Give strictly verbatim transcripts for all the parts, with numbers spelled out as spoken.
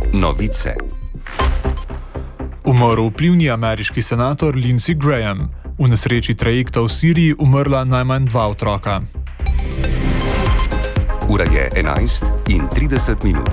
Novice. Umrl vplivni ameriški senator Lindsey Graham. V nesreči trajekta v Siriji umrla najmanj dva otroka. Ura je enajst in trideset minut.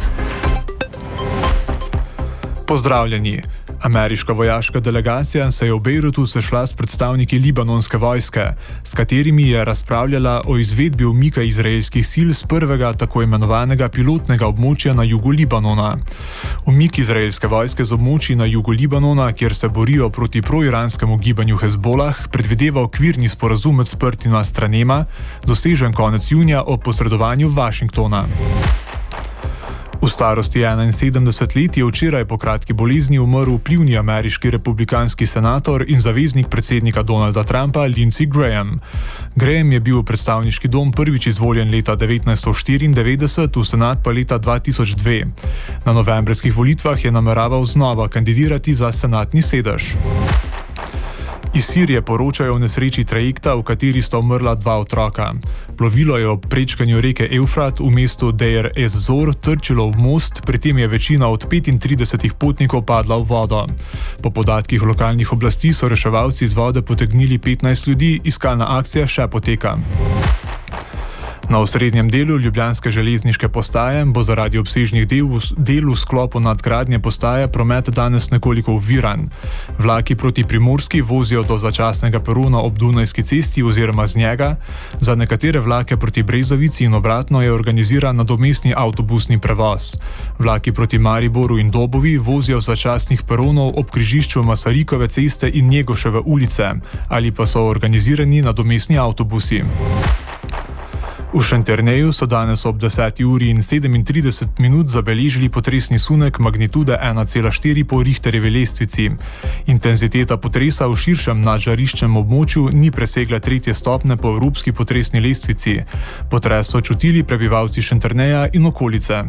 Pozdravljeni. Ameriška vojaška delegacija se je v Bejrutu sešla s predstavniki libanonske vojske, s katerimi je razpravljala o izvedbi umika izraelskih sil z prvega tako imenovanega pilotnega območja na jugu Libanona. Umik izraelske vojske z območij na jugu Libanona, kjer se borijo proti proiranskemu gibanju Hezbolah, predvideva okvirni sporazum med sprtima stranema, dosežen konec junija ob posredovanju Washingtona. V starosti enainsedemdeset let je včeraj po kratki bolezni umrl vplivni ameriški republikanski senator in zaveznik predsednika Donalda Trumpa Lindsey Graham. Graham je bil v predstavniški dom prvič izvoljen leta devetnajststo štiriindevetdeset, v senat pa leta dva tisoč dve. Na novembrskih volitvah je nameraval znova kandidirati za senatni sedež. Iz Sirije poročajo o nesreči trajekta, v kateri sta umrla dva otroka. Plovilo je ob prečkanju reke Eufrat v mestu Deir ez-Zor trčilo v most, pri tem je večina od petintridesetih potnikov padla v vodo. Po podatkih lokalnih oblasti so reševalci iz vode potegnili petnajst ljudi, iskalna akcija še poteka. Na osrednjem delu ljubljanske železniške postaje bo zaradi obsežnih del v, del v sklopu nadgradnje postaje promet danes nekoliko oviran. Vlaki proti Primorski vozijo do začasnega perona ob Dunajski cesti oziroma z njega. Za nekatere vlake proti Brezovici in obratno je organiziran nadomestni avtobusni prevoz. Vlaki proti Mariboru in Dobovi vozijo z začasnih peronov ob križišču Masarykove ceste in Njegoševe ulice, ali pa so organizirani nadomestni avtobusi. V Šentjerneju so danes ob deseti uri in sedemintrideset minut zabeležili potresni sunek magnitude ena cela štiri po Richterjevi lestvici. Intenziteta potresa v širšem nadžariščnem območju ni presegla tretje stopnje po evropski potresni lestvici. Potres so čutili prebivalci Šentjerneja in okolice.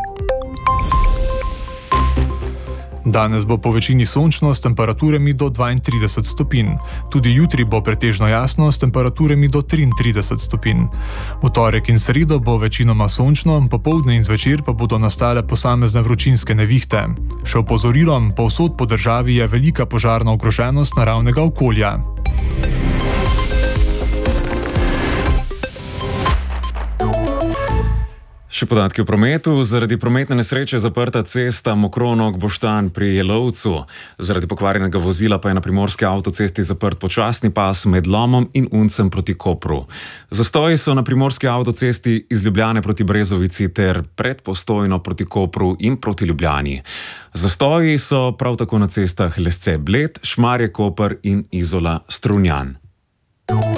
Danes bo po večini sončno s temperaturami do dvaintrideset stopinj. Tudi jutri bo pretežno jasno s temperaturami do triintrideset stopinj. V torek in sredo bo večinoma sončno, popoldne in zvečer pa bodo nastale posamezne vročinske nevihte. Še opozorilom, povsod po državi je velika požarna ogroženost naravnega okolja. Še podatki o prometu. Zaradi prometne nesreče je zaprta cesta Mokronog-Boštanj pri Jelovcu. Zaradi pokvarjenega vozila pa je na primorski avtocesti zaprt počasni pas med Lomom in Uncem proti Kopru. Zastoji so na primorski avtocesti iz Ljubljane proti Brezovici ter pred Postojno proti Kopru in proti Ljubljani. Zastoji so prav tako na cestah Lesce-Bled, Šmarje-Koper in Izola-Strunjan.